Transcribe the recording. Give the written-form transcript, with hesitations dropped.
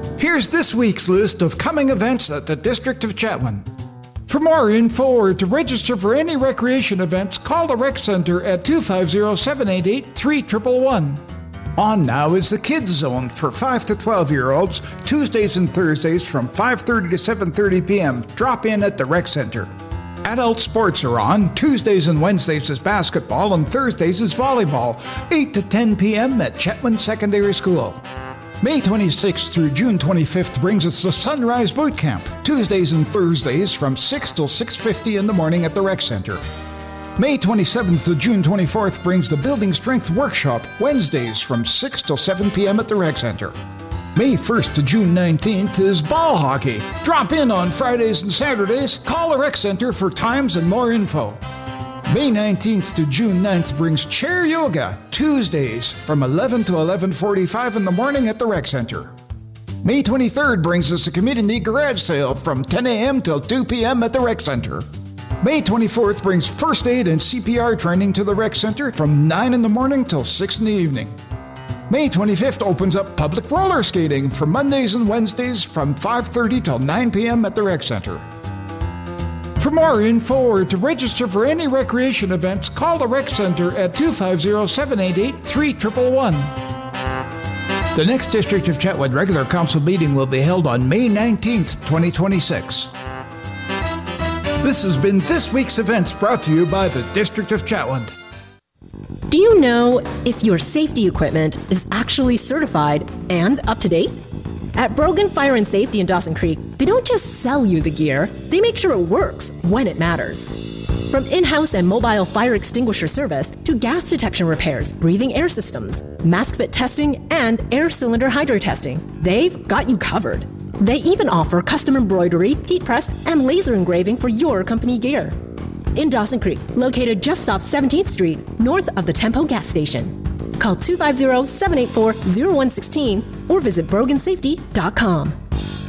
Here's this week's list of coming events at the District of Chetwynd. For more info or to register for any recreation events, call the Rec Center at 250-788-3111. On now is the Kids Zone for 5 to 12-year-olds, Tuesdays and Thursdays from 5:30 to 7:30 p.m. Drop in at the Rec Center. Adult sports are on. Tuesdays and Wednesdays is basketball and Thursdays is volleyball, 8 to 10 p.m. at Chetwynd Secondary School. May 26th through June 25th brings us the Sunrise Boot Camp, Tuesdays and Thursdays from 6 till 6:50 in the morning at the Rec Center. May 27th to June 24th brings the Building Strength Workshop, Wednesdays from 6 till 7 p.m. at the Rec Center. May 1st to June 19th is ball hockey. Drop in on Fridays and Saturdays. Call the Rec Center for times and more info. May 19th to June 9th brings chair yoga, Tuesdays from 11 to 11:45 in the morning at the Rec Center. May 23rd brings us a community garage sale from 10 a.m. till 2 p.m. at the Rec Center. May 24th brings first aid and CPR training to the Rec Center from 9 in the morning till 6 in the evening. May 25th opens up public roller skating for Mondays and Wednesdays from 5:30 till 9 p.m. at the Rec Center. For more info or to register for any recreation events, call the Rec Center at 250-788-3111. The next District of Chetwynd regular council meeting will be held on May 19th, 2026. This has been this week's events brought to you by the District of Chetwynd. Do you know if your safety equipment is actually certified and up to date? At Brogan Fire and Safety in Dawson Creek, they don't just sell you the gear, they make sure it works when it matters. From in-house and mobile fire extinguisher service to gas detection repairs, breathing air systems, mask fit testing, and air cylinder hydro testing, they've got you covered. They even offer custom embroidery, heat press, and laser engraving for your company gear. In Dawson Creek, located just off 17th Street, north of the Tempo gas station. Call 250-784-0116 or visit brogansafety.com.